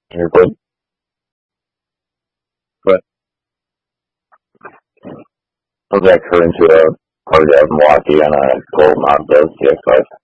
You're good. But I was actually into a party out in Milwaukee on a Gold Mazda CX-5.